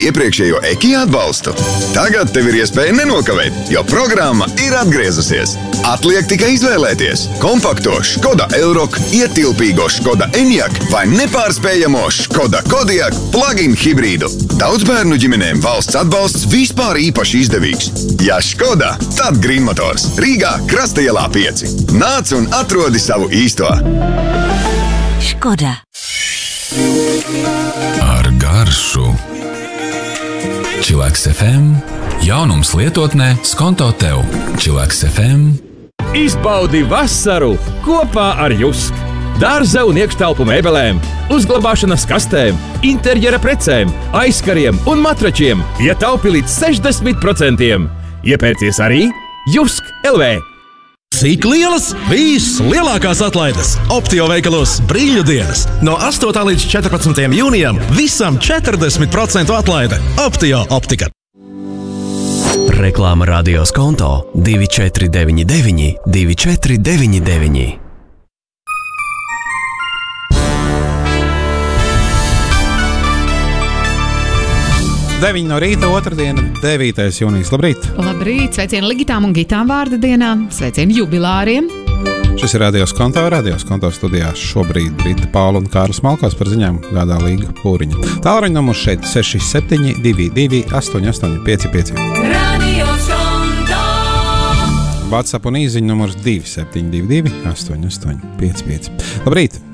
iepriekšējo Ekija atbalstu? Tagad tev ir iespēja nenokavēt, jo programma ir atgriezusies. Atliek tikai izvēlēties kompakto Škoda Elroq, ietilpīgo Škoda Enyaq vai nepārspējamo Škoda Kodiaq plug-in hibrīdu. Daudz bērnu ģimenēm valsts atbalsts vispār īpaši izdevīgs. Ja Škoda, tad Green Motors. Rīgā, Krastaielā 5. Nāc un atrodi savu īsto. Škoda. Ar garšu. Chillax FM. Jaunums lietotnē Skonto tev. Chillax FM. Izbaudi vasaru kopā ar Jusk. Dārza un iekštelpu mēbelēm, uzglabāšanas kastēm, interjera precēm, aizkariem un matračiem ietaupi līdz 60%. Iepērcies arī Jusk LV. Cik lielas? Vislielākās atlaides Optio veikalos Brīļu dienas. No 8. līdz 14. jūnijam visam 40% atlaide. Optio optika. Reklāma radio Skonto 2499 2499. 9 no rīta, otrdiena, 9. jūnijas. Labrīt! Labrīt! Sveicieni Ligitām un Gitām vārda dienā. Sveicieni jubilāriem. Šis ir Radio Skonto. Radio Skonto studijā šobrīd Rita Paula un Kārlis Malkos par ziņām gādā Līga Pūriņa. Tālruņa numurs šeit 6722 8855. Radio Skonto. WhatsApp un īziņa numurs 2722 8855. Labrīt!